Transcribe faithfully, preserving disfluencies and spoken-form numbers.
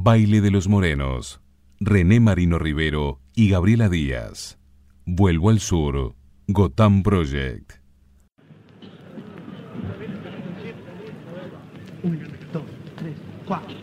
Baile de los Morenos, René Marino Rivero y Gabriela Díaz. Vuelvo al Sur, Gotham Project. Uno, dos, tres, cuatro.